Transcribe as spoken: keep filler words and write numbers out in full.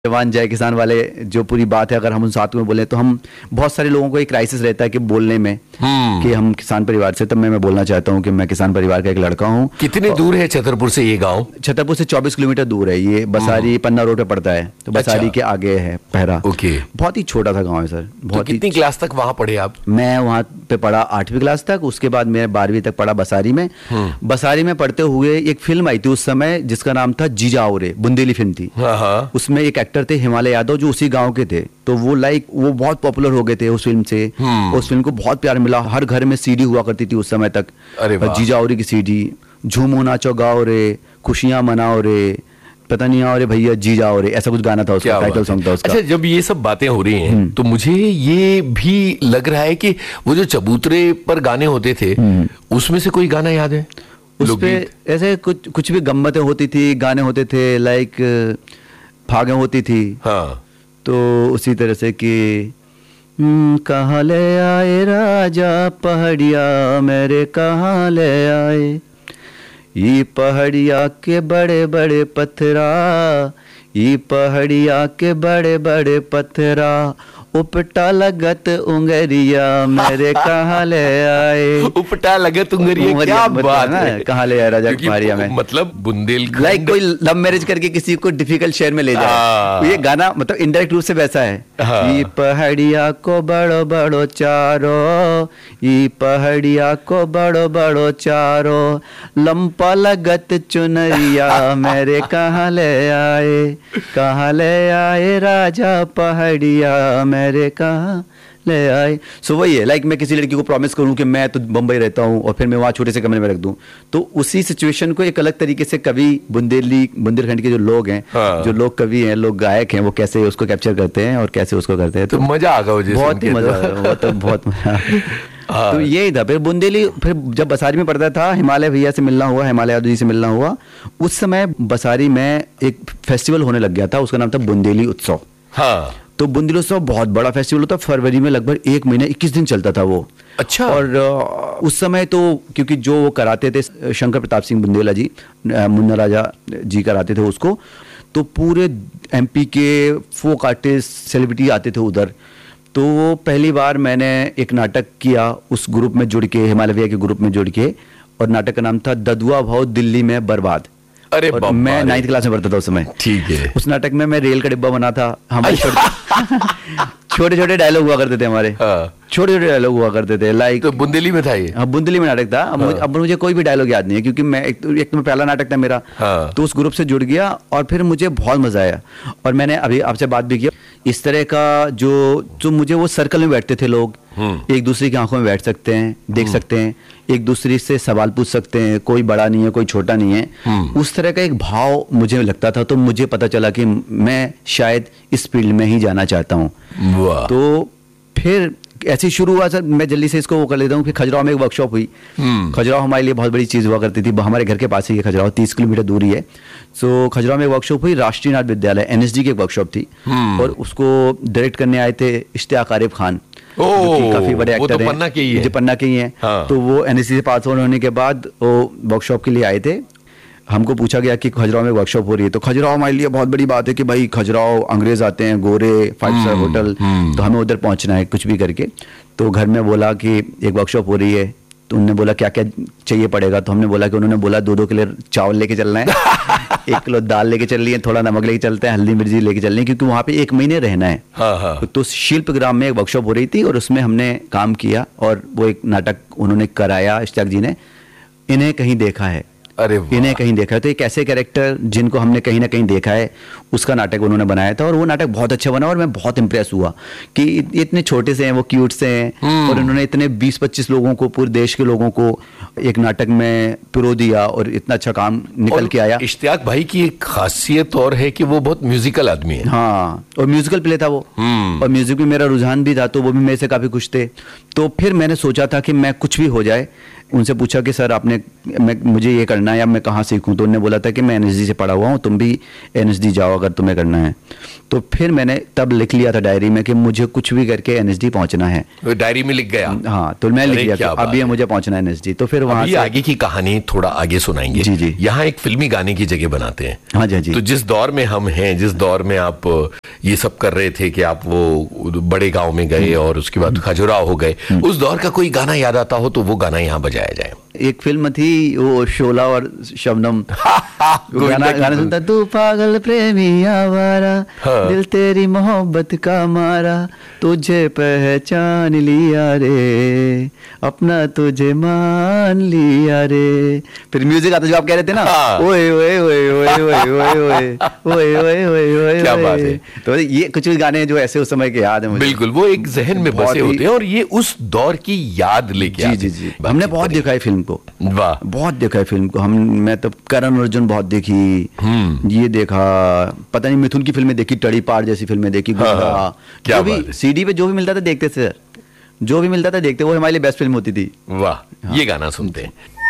जवान जय किसान वाले जो पूरी बात है, अगर हम उन साथ में बोले तो हम बहुत सारे लोगों को एक क्राइसिस रहता है कि बोलने में कि हम किसान परिवार से, तब मैं मैं बोलना चाहता हूँ कि मैं किसान परिवार का एक लड़का हूँ। कितने दूर है छतरपुर से ये गांव? छतरपुर से चौबीस किलोमीटर दूर है ये। बसारी पन्ना रोड पे पड़ता है, तो बसारी अच्छा। के आगे है पहरा। ओके। बहुत ही छोटा सा गाँव है सर। बहुत तो कितनी क्लास तक वहाँ पढ़े आप? मैं वहाँ पे पढ़ा आठवीं क्लास तक, उसके बाद मैं बारहवीं तक पढ़ा बसारी में। बसारी में पढ़ते हुए एक फिल्म आई थी उस समय जिसका नाम था जीजा औरे, बुंदेली फिल्म थी। उसमें एक एक्टर थे हिमालय यादव जो उसी गांव के थे, तो वो लाइक वो बहुत पॉपुलर हो गए थे उस फिल्म से। उस फिल्म को बहुत प्यार मिला, हर घर में सीडी हुआ करती थी उस समय तक। जीजा औरे की सीडी, झूमो नाचो गाओ रे, खुशियां मनाओ रे, पता नहीं और भैया जी जाओ रे, ऐसा कुछ गाना था उसका, टाइटल सॉन्ग था उसका। अच्छा, जब ये सब बातें हो रही हैं तो मुझे ये भी लग रहा है कि वो जो चबूतरे पर गाने होते थे उसमें से कोई गाना याद है? उसपे ऐसे कुछ कुछ भी गम्मतें होती थी, गाने होते थे, लाइक भागें होती थी। हाँ। तो उसी तरह से कि कहाँ ले आए राजा पहाड़िया मेरे, कहाँ ले आए ये पहाड़िया के बड़े बड़े पत्थरा, ये पहाड़िया के बड़े बड़े पत्थरा, उपटा लगत उंगरिया मेरे, कहाँ ले आए। उपटा लगत उंगरिया, क्या बात है। कहाँ ले आए राजा पहाड़िया में, मतलब बुंदेलखंड, लाइक कोई लव मैरिज करके किसी को डिफिकल्ट शहर में ले जाए। ये गाना मतलब इनडायरेक्ट रूप से वैसा है। ये पहाड़िया को बड़ो बड़ो चारो, ये पहाड़िया को बड़ो बड़ो चारो, लंपा लगत चुनरिया मेरे, कहाँ ले आए, कहाँ ले आए राजा पहाड़िया मेरे, कहाँ ले आए। सो वही है, लाइक मैं किसी लड़की को प्रॉमिस करूं कि मैं तो बम्बई रहता हूं और फिर मैं वहां छोटे से कमरे में रख दूं, तो उसी सिचुएशन को एक अलग तरीके से कवि बुंदेली बुंदेलखंड के जो लोग हैं, हाँ। जो लोग कवि हैं, लोग गायक हैं, वो कैसे उसको कैप्चर करते हैं और कैसे उसको करते हैं। तो, तो मजा आ गया, बहुत ही मजा आया, तो बहुत मजा। तो यही था। फिर बुंदेली, फिर जब बसारी में पढ़ता था, हिमालय भैया से मिलना हुआ, हिमालय यादव जी से मिलना हुआ। उस समय बसारी में एक फेस्टिवल होने लग गया था, उसका नाम था बुंदेली उत्सव। हाँ। तो बुंदेली उत्सव बहुत बड़ा फेस्टिवल होता, फरवरी में लगभग एक महीने इक्कीस दिन चलता था वो। अच्छा। और उस समय तो क्योंकि जो वो कराते थे शंकर प्रताप सिंह बुंदेला जी, मुन्ना राजा जी कराते थे उसको, तो पूरे एमपी के फोक आर्टिस्ट सेलिब्रिटी आते थे उधर। तो वो पहली बार मैंने एक नाटक किया उस ग्रुप में जुड़ के, हिमालय भैया के ग्रुप में जुड़ के, और नाटक का नाम था ददुआ भाव दिल्ली में बर्बाद। अरे और मैं नाइन्थ क्लास में पढ़ता था उस समय। ठीक है। उस नाटक में मैं रेल का डिब्बा बना था। हमारे छोटे छोटे डायलॉग हुआ करते थे हमारे, छोटे छोटे डायलॉग हुआ करते थे, लाइक। तो बुंदेली में था ये? हाँ, बुंदेली में नाटक था। अब, हाँ। अब मुझे कोई भी डायलॉग याद नहीं है क्योंकि मैं एक तो, एक तो मैं पहला नाटक था मेरा। हाँ। तो उस ग्रुप से जुड़ गया और फिर मुझे बहुत मजा आया। और मैंने अभी आपसे बात भी किया, इस तरह का जो जो मुझे वो सर्कल में बैठते थे लोग, एक दूसरे की आंखों में बैठ सकते हैं, देख सकते हैं, एक दूसरे से सवाल पूछ सकते हैं, कोई बड़ा नहीं है, कोई छोटा नहीं है, उस तरह का एक भाव मुझे लगता था। तो मुझे पता चला कि मैं शायद इस फील्ड में ही जाना चाहता हूँ। तो फिर ऐसे शुरू हुआ सर। मैं जल्दी से इसको वो कर लेता हूँ। फिर खजुराहो में एक वर्कशॉप हुई। खजुराहो हमारे लिए बहुत बड़ी चीज़ हुआ करती थी, हमारे घर के पास ही है खजुराहो, तीस किलोमीटर दूरी है। सो खजुराहो में एक वर्कशॉप हुई, राष्ट्रीय नाट्य विद्यालय एनएसडी की एक वर्कशॉप थी, और उसको डायरेक्ट करने आए थे इश्तियाक आरिफ खान, जो काफी बड़े एक्टर हैं, पन्ना के ही है, पन्ना के ही हैं। हाँ। तो वो एनएसडी से पास होने के बाद वो वर्कशॉप के लिए आए थे। हमको पूछा गया कि खजुराहो में वर्कशॉप हो रही है। तो खजुराहो हमारे लिए बहुत बड़ी बात है कि भाई खजुराहो अंग्रेज आते हैं, गोरे, फाइव स्टार होटल, तो हमें उधर पहुंचना है कुछ भी करके। तो घर में बोला कि एक वर्कशॉप हो रही है, तो उन्होंने बोला क्या क्या चाहिए पड़ेगा। तो हमने बोला कि उन्होंने बोला दो दो किलो चावल लेके चलना है, एक किलो दाल लेके चल रही है, थोड़ा नमक लेके चलते हैं, हल्दी मिर्ची लेके चलनी है, क्योंकि वहाँ पे एक महीने रहना है। हाँ हाँ। तो शिल्प ग्राम में एक वर्कशॉप हो रही थी और उसमें हमने काम किया, और वो एक नाटक उन्होंने कराया इश्तियाक जी ने, इन्हें कहीं देखा है। अरे इन्हें कहीं देखा है। तो एक ऐसे कैरेक्टर जिनको हमने कहीं ना कहीं देखा है, उसका नाटक उन्होंने बनाया था, और वो नाटक बहुत अच्छा बना। और मैं बहुत इंप्रेस हुआ कि इतने छोटे से हैं, वो क्यूट से हैं, और उन्होंने इतने बीस पच्चीस लोगों को, पूरे देश के लोगों को एक नाटक में पिरो दिया, और इतना अच्छा काम निकल के आया। इश्तियाक भाई की एक खासियत और है कि वो बहुत म्यूजिकल आदमी है। हाँ, और म्यूजिकल प्ले था वो, और म्यूजिक में मेरा रुझान भी था, तो वो भी मेरे से काफी खुश थे। तो फिर मैंने सोचा था कि मैं कुछ भी हो जाए, उनसे पूछा कि सर आपने मैं मुझे ये करना है या मैं कहाँ सीखूं, तो उन्होंने बोला था कि मैं एनएसडी से पढ़ा हुआ हूँ, तुम भी एनएसडी जाओ अगर तुम्हें करना है। तो फिर मैंने तब लिख लिया था डायरी में कि मुझे कुछ भी करके एनएसडी पहुंचना है। डायरी में लिख गया? हाँ, तो मैं लिख लिया कि अब ये मुझे पहुंचना है एनएसडी। तो फिर वहाँ से आगे की कहानी थोड़ा आगे सुनाएंगे। जी जी। यहाँ एक फिल्मी गाने की जगह बनाते हैं। हाँ जी जी। तो जिस दौर में हम हैं, जिस दौर में आप ये सब कर रहे थे कि आप वो बड़े गांव में गए और उसके बाद खजुराहो हो गए, उस दौर का कोई गाना याद आता हो तो वो गाना यहाँ बजाया जाए। एक फिल्म थी वो शोला और शबनम, गाना गाना सुनता, तू पागल प्रेमी आवारा, हाँ। दिल तेरी मोहब्बत का मारा, तुझे पहचान लिया रे, अपना तुझे मान लिया रे। फिर म्यूजिक आता जो आप कह रहे थे ना, ओए ओए ओए ओए ओए ओए ओए ओए ओए ओए ओए, क्या बात है। तो ये कुछ गाने जो ऐसे उस समय के याद है मुझे। बिल्कुल, वो एक जहन में बसे होते हैं और ये उस दौर की याद लेके आते हैं। जी जी जी, हमने बहुत देखा है फिल्म को। वाह, बहुत देखा है फिल्म को हम। मैं तो करण अर्जुन बहुत देखी, ये देखा, पता नहीं मिथुन की फिल्में देखी, टड़ी पार जैसी फिल्में देखी। हाँ, हाँ, क्या भी सीडी पे जो भी मिलता था देखते थे, जो भी मिलता था देखते, वो हमारे लिए बेस्ट फिल्म होती थी। वाह, ये गाना सुनते हैं।